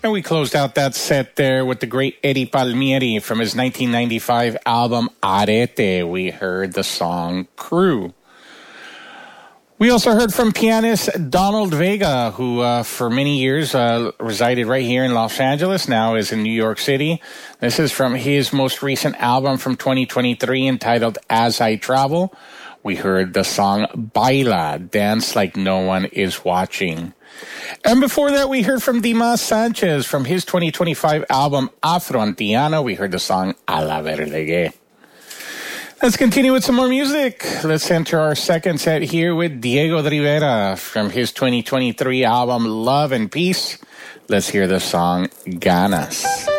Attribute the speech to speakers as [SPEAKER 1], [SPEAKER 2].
[SPEAKER 1] And we closed out that set there with the great Eddie Palmieri from his 1995 album Arete. We heard the song Crew. We also heard from pianist Donald Vega, who for many years resided right here in Los Angeles, now is in New York City. This is from his most recent album from 2023 entitled As I Travel. We heard the song Baila, Dance Like No One Is Watching. And before that, we heard from Dimas Sanchez from his 2025 album Afro-Antiano. We heard the song A la Verdegué. Let's continue with some more music. Let's enter our second set here with Diego Rivera from his 2023 album Love and Peace. Let's hear the song Ganas.